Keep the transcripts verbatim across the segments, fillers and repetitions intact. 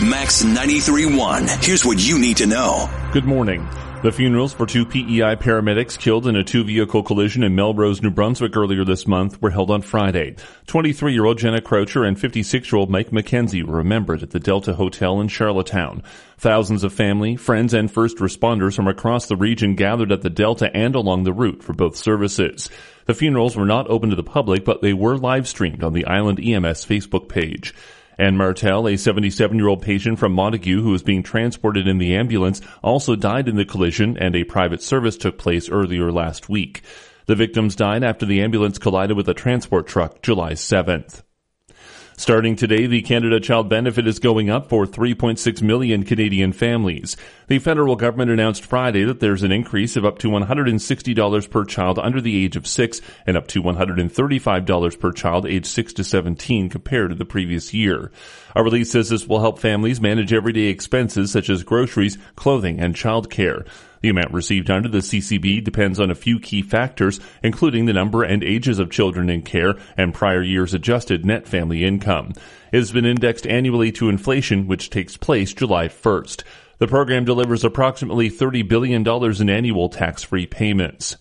Max ninety-three point one. Here's what you need to know. Good morning. The funerals for two P E I paramedics killed in a two-vehicle collision in Melrose, New Brunswick earlier this month were held on Friday. twenty-three-year-old Jenna Croucher and fifty-six-year-old Mike McKenzie were remembered at the Delta Hotel in Charlottetown. Thousands of family, friends, and first responders from across the region gathered at the Delta and along the route for both services. The funerals were not open to the public, but they were live-streamed on the Island E M S Facebook page. Anne Martel, a seventy-seven-year-old patient from Montague who was being transported in the ambulance, also died in the collision, and a private service took place earlier last week. The victims died after the ambulance collided with a transport truck July seventh. Starting today, the Canada Child Benefit is going up for three point six million Canadian families. The federal government announced Friday that there's an increase of up to one hundred sixty dollars per child under the age of six and up to one hundred thirty-five dollars per child aged six to seventeen compared to the previous year. A release says this will help families manage everyday expenses such as groceries, clothing, and childcare. The amount received under the C C B depends on a few key factors, including the number and ages of children in care and prior year's adjusted net family income. It has been indexed annually to inflation, which takes place July first. The program delivers approximately thirty billion dollars in annual tax-free payments.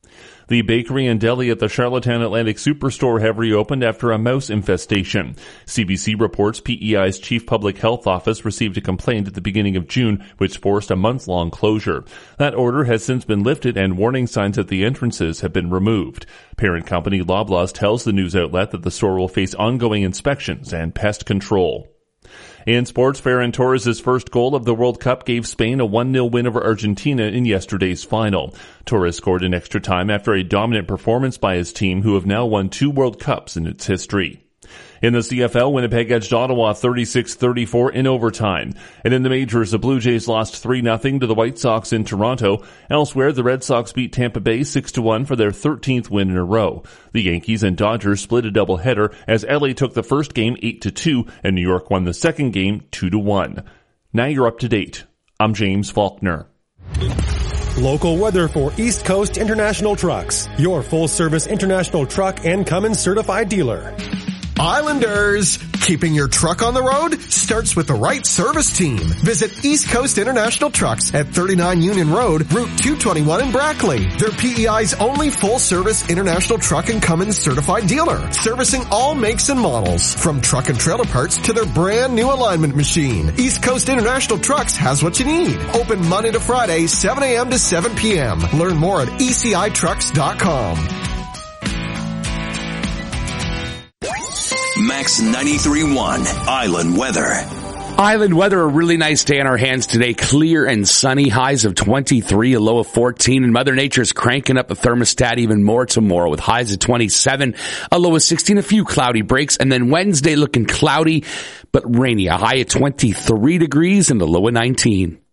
The bakery and deli at the Charlottetown Atlantic Superstore have reopened after a mouse infestation. C B C reports P E I's Chief Public Health Office received a complaint at the beginning of June, which forced a month-long closure. That order has since been lifted and warning signs at the entrances have been removed. Parent company Loblaws tells the news outlet that the store will face ongoing inspections and pest control. In sports, Ferran Torres' first goal of the World Cup gave Spain a one nil win over Argentina in yesterday's final. Torres scored in extra time after a dominant performance by his team, who have now won two World Cups in its history. In the C F L, Winnipeg edged Ottawa thirty-six thirty-four in overtime. And in the majors, the Blue Jays lost three nothing to the White Sox in Toronto. Elsewhere, the Red Sox beat Tampa Bay six to one for their thirteenth win in a row. The Yankees and Dodgers split a doubleheader as L A took the first game eight to two and New York won the second game two to one. Now you're up to date. I'm James Faulkner. Local weather for East Coast International Trucks, your full-service international truck and Cummins certified dealer. Islanders, keeping your truck on the road starts with the right service team. Visit East Coast International Trucks at thirty-nine Union Road, Route two twenty-one in Brackley. They're P E I's only full-service international truck and Cummins certified dealer, servicing all makes and models, from truck and trailer parts to their brand new alignment machine. East Coast International Trucks has what you need. Open Monday to Friday, seven a.m. to seven p.m. Learn more at E C I trucks dot com. Max ninety-three point one Island Weather. Island weather, a really nice day on our hands today. Clear and sunny, highs of twenty-three, a low of fourteen, and Mother Nature's cranking up the thermostat even more tomorrow with highs of twenty-seven, a low of sixteen, a few cloudy breaks, and then Wednesday looking cloudy but rainy, a high of twenty-three degrees and a low of nineteen.